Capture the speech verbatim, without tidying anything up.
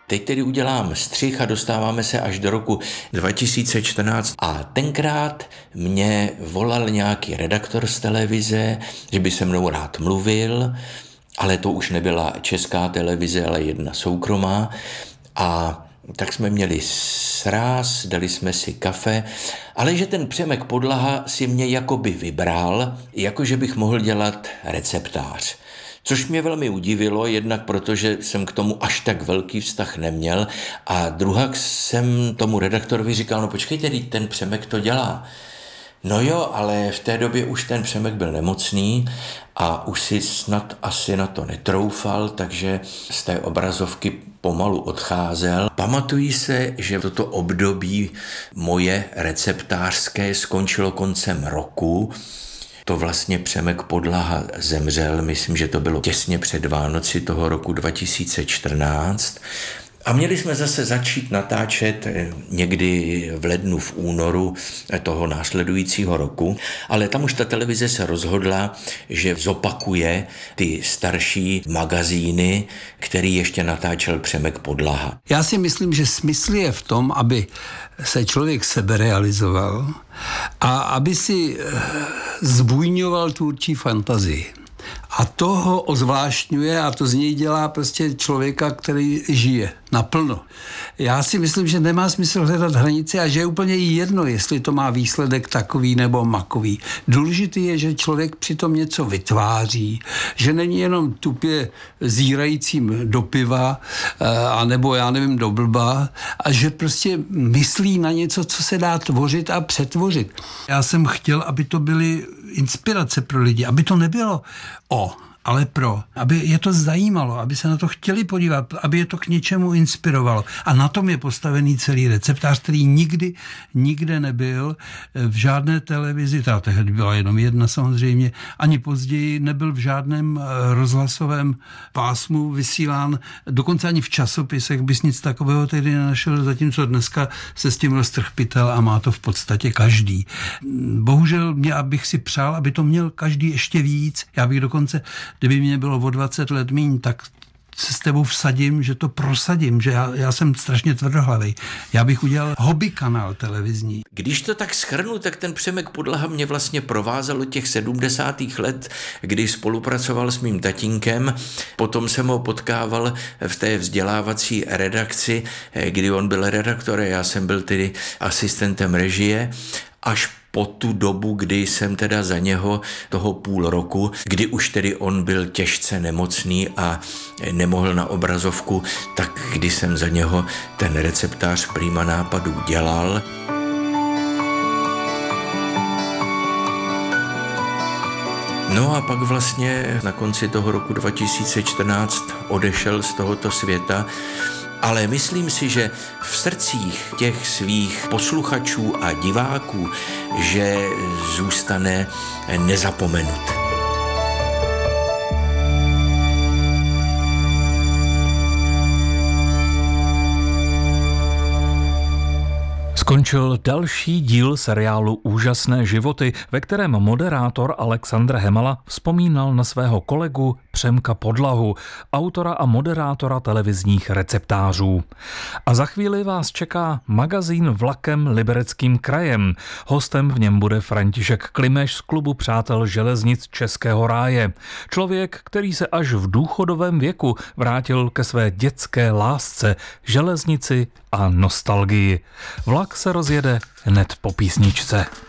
Teď tedy udělám střih a dostáváme se až do roku dva tisíce čtrnáct a tenkrát mě volal nějaký redaktor z televize, že by se mnou rád mluvil, ale to už nebyla česká televize, ale jedna soukromá a tak jsme měli sráz, dali jsme si kafe, ale že ten Přemek Podlaha si mě jakoby vybral, jakože bych mohl dělat receptář. Což mě velmi udivilo, jednak protože jsem k tomu až tak velký vztah neměl a druhak jsem tomu redaktorovi říkal, no počkejte, ten Přemek to dělá. No jo, ale v té době už ten Přemek byl nemocný a už si snad asi na to netroufal, takže z té obrazovky pomalu odcházel. Pamatuji se, že toto období moje receptářské skončilo koncem roku. To vlastně Přemek Podlaha zemřel, myslím, že to bylo těsně před Vánoci toho roku dva tisíce čtrnáct. A měli jsme zase začít natáčet někdy v lednu, v únoru toho následujícího roku, ale tam už ta televize se rozhodla, že zopakuje ty starší magazíny, který ještě natáčel Přemek Podlaha. Já si myslím, že smysl je v tom, aby se člověk seberealizoval a aby si zbujňoval tvůrčí fantazii. A to ho ozvláštňuje a to z něj dělá prostě člověka, který žije naplno. Já si myslím, že nemá smysl hledat hranice a že je úplně jedno, jestli to má výsledek takový nebo makový. Důležitý je, že člověk přitom něco vytváří, že není jenom tupě zírajícím do piva a nebo já nevím, do blba a že prostě myslí na něco, co se dá tvořit a přetvořit. Já jsem chtěl, aby to byly inspirace pro lidi, aby to nebylo o, ale pro, aby je to zajímalo, aby se na to chtěli podívat, aby je to k něčemu inspirovalo. A na tom je postavený celý receptář, který nikdy, nikde nebyl v žádné televizi, ta tehdy byla jenom jedna samozřejmě, ani později nebyl v žádném rozhlasovém pásmu vysílán, dokonce ani v časopisech bys nic takového tehdy nenašel, zatímco dneska se s tím roztrh pytel a má to v podstatě každý. Bohužel mě, abych si přál, aby to měl každý ještě víc. Já bych dokonce, kdyby mě bylo o dvacet let míň, tak se s tebou vsadím, že to prosadím, že já, já jsem strašně tvrdohlavý. Já bych udělal hobby kanál televizní. Když to tak shrnu, tak ten Přemek Podlaha mě vlastně provázel od těch sedmdesátých let, kdy spolupracoval s mým tatínkem. Potom jsem ho potkával v té vzdělávací redakci, kdy on byl redaktor, já jsem byl tedy asistentem režie, až po tu dobu, kdy jsem teda za něho toho půl roku, kdy už tedy on byl těžce nemocný a nemohl na obrazovku, tak kdy jsem za něho ten receptář Prima nápadů dělal. No a pak vlastně na konci toho roku dva tisíce čtrnáct odešel z tohoto světa, ale myslím si, že v srdcích těch svých posluchačů a diváků, že zůstane nezapomenut. Skončil další díl seriálu Úžasné životy, ve kterém moderátor Alexandr Hemala vzpomínal na svého kolegu Přemka Podlahu, autora a moderátora televizních receptářů. A za chvíli vás čeká magazín Vlakem Libereckým krajem. Hostem v něm bude František Klimeš z klubu Přátel železnic Českého ráje. Člověk, který se až v důchodovém věku vrátil ke své dětské lásce, železnici a nostalgii. Vlak se rozjede hned po písničce.